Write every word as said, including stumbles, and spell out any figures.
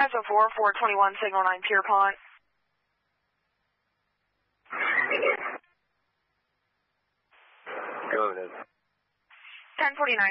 five oh four, four twenty-one, Signal nine, Pierpont. Go ahead. ten forty-nine.